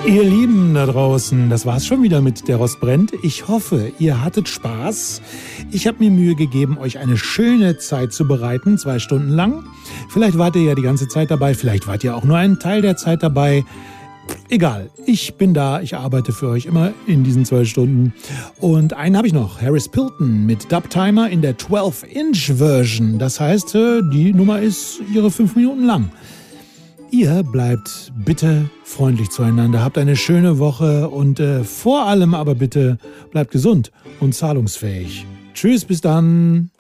Ihr Lieben da draußen, das war's schon wieder mit Der Rost brennt. Ich hoffe, ihr hattet Spaß. Ich habe mir Mühe gegeben, euch eine schöne Zeit zu bereiten, 2 Stunden lang. Vielleicht wart ihr ja die ganze Zeit dabei, vielleicht wart ihr auch nur einen Teil der Zeit dabei. Egal, ich bin da, ich arbeite für euch immer in diesen 2 Stunden. Und einen habe ich noch, Harris Pilton mit Dubtimer in der 12-Inch-Version. Das heißt, die Nummer ist ihre 5 Minuten lang. Ihr bleibt bitte freundlich zueinander, habt eine schöne Woche und vor allem aber bitte bleibt gesund und zahlungsfähig. Tschüss, bis dann.